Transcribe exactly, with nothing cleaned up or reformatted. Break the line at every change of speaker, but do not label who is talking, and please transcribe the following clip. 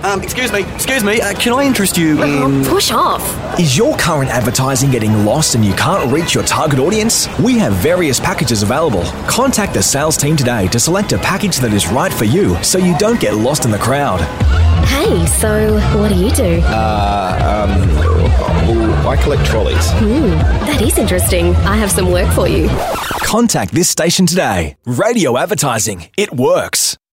Um, excuse me, excuse me, uh, can I interest you in...
Oh, push off.
Is your current advertising getting lost and you can't reach your target audience? We have various packages available. Contact the sales team today to select a package that is right for you so you don't get lost in the crowd.
Hey, so what do you do?
Uh, um, I collect trolleys.
Hmm, that is interesting. I have some work for you.
Contact this station today. Radio advertising. It works.